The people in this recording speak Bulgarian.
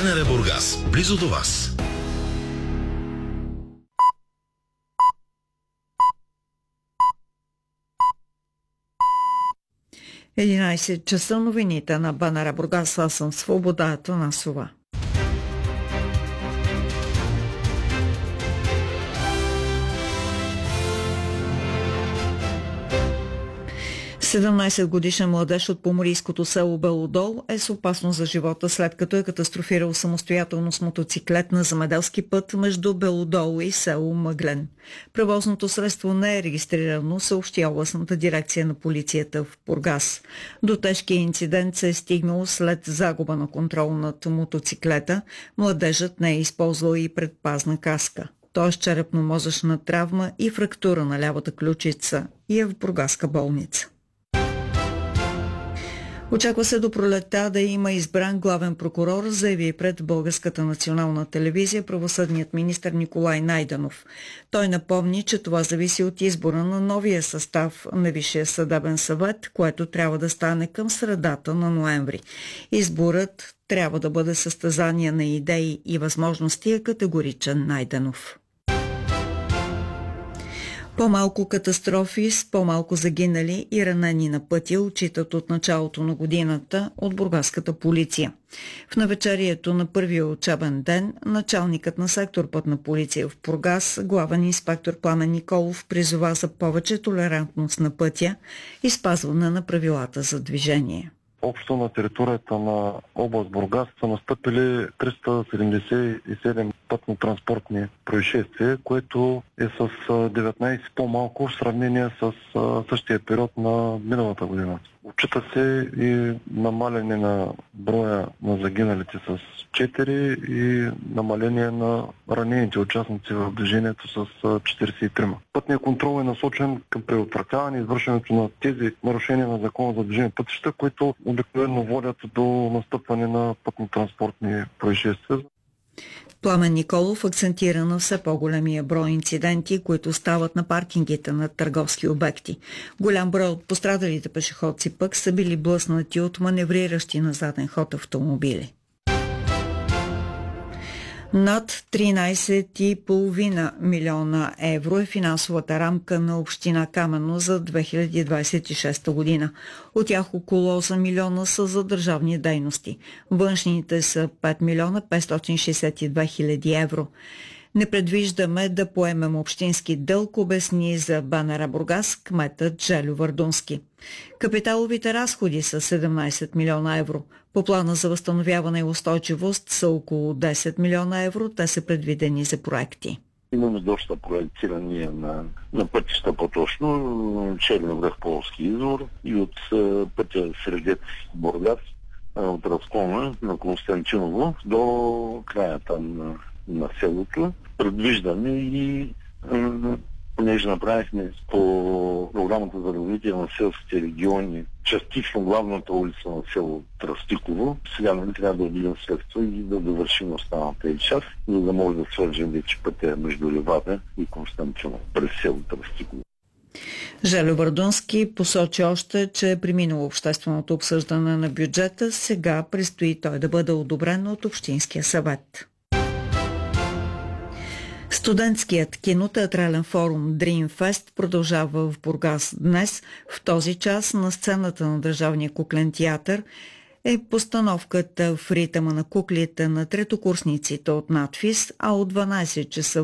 БНР Бургас, близо до вас. Часа новините на БНР Бургас. Аз съм Свобода Атанасова. 17-годишен младеж от поморийското село Белодол е с опасност за живота, след като е катастрофирал самостоятелно с мотоциклет на земеделски път между Белодол и село Мъглен. Превозното средство не е регистрирано, съобщи областната дирекция на полицията в Бургас. До тежкия инцидент се е стигнало след загуба на контрол над мотоциклета. Младежът не е използвал и предпазна каска. Той е с черепно-мозъчна травма и фрактура на лявата ключица и е в бургаска болница. Очаква се до пролетта да има избран главен прокурор, заяви пред Българската национална телевизия правосъдният министър Николай Найденов. Той напомни, че това зависи от избора на новия състав на Висшия съдебен съвет, което трябва да стане към средата на ноември. Изборът трябва да бъде състезание на идеи и възможности, е категоричен Найденов. По-малко катастрофи с по-малко загинали и ранени на пътя отчитат от началото на годината от бургаската полиция. В навечерието на първия учебен ден началникът на сектор Пътна полиция в Бургас, главен инспектор Пламен Николов, призова за повече толерантност на пътя и спазване на правилата за движение. Общо на територията на област Бургас са настъпили 377 пътно-транспортни происшествия, което е с 19 по-малко в сравнение с същия период на миналата година. Отчита се и намаляне на броя на загиналите с 4 и намаление на ранените участници в движението с 43. Пътният контрол е насочен към предотвратяване и извършването на тези нарушения на закона за движение пътища, които обикновено водят до настъпване на пътно-транспортни происшествия. Пламен Николов акцентира на все по-големия брой инциденти, които стават на паркингите на търговски обекти. Голям брой от пострадалите пешеходци пък са били блъснати от маневриращи на заден ход автомобили. Над 13,5 милиона евро е финансовата рамка на община Камено за 2026 година. От тях около 8 милиона са за държавни дейности. Външните са 5 милиона 562 хиляди евро. Не предвиждаме да поемем общински дълг, обясни за БНР Бургас кметът Желю Вардунски. Капиталовите разходи са 17 милиона евро. По плана за възстановяване и устойчивост са около 10 милиона евро. Те са предвидени за проекти. Имаме доста проектирания на пътища по-точно. Черни връх Полски извор и от пътя Средец Бургас, от разклона на Константиново до края там на селото. Предвиждаме и понеже направихме по програмата за развитие на селските региони частично главната улица на село Тръстиково, сега трябва да отделим средства и да довършим останалата и част, за да може да свържем вече пътя между Ливада и Константиново през село Тръстиково. Желю Вардунски посочи още, че е преминало общественото обсъждане на бюджета, сега предстои той да бъде одобрен от Общинския съвет. Студентският кинотеатрален форум Dreamfest продължава в Бургас днес. В този час на сцената на Държавния куклен театър е постановката в ритъма на куклите на третокурсниците от надфис, а от 12 часа